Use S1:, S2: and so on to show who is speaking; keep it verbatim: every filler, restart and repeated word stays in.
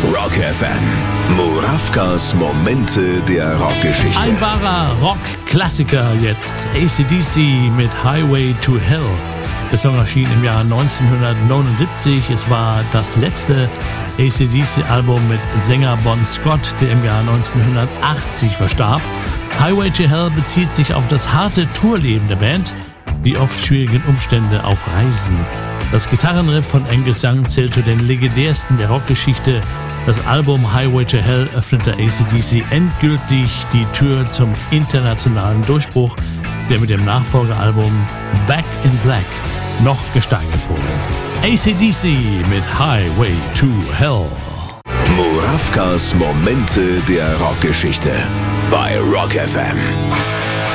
S1: Rock F M. Murawkas Momente der Rockgeschichte.
S2: Ein wahrer Rock-Klassiker jetzt. A C D C mit Highway to Hell. Der Song erschien im Jahr neunzehnhundertneunundsiebzig. Es war das letzte A C D C-Album mit Sänger Bon Scott, der im Jahr neunzehnhundertachtzig verstarb. Highway to Hell bezieht sich auf das harte Tourleben der Band, die oft schwierigen Umstände auf Reisen. Das Gitarrenriff von Angus Young zählt zu den legendärsten der Rockgeschichte. Das Album Highway to Hell öffnete A C D C endgültig die Tür zum internationalen Durchbruch, der mit dem Nachfolgealbum Back in Black noch gesteigert wurde. A C D C mit Highway to Hell.
S1: Murawkas Momente der Rockgeschichte bei Rock F M.